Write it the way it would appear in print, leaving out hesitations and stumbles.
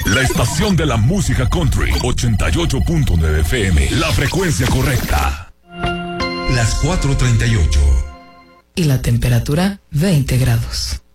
La estación de la música country, 88.9 FM, la frecuencia correcta. Las 4:38. Y la temperatura, 20 grados.